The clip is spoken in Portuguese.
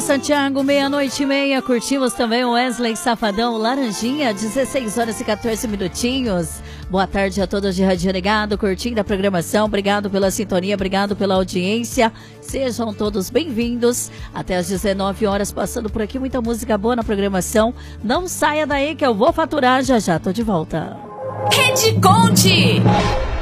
Santiago, 00:30. Curtimos também o Wesley Safadão, Laranjinha, 16h14. Boa tarde a todos de Rádio Ligado, curtindo a programação. Obrigado pela sintonia, obrigado pela audiência. Sejam todos bem-vindos. Até às 19 horas, passando por aqui, muita música boa na programação. Não saia daí que eu vou faturar já já. Tô de volta. Rede Conte.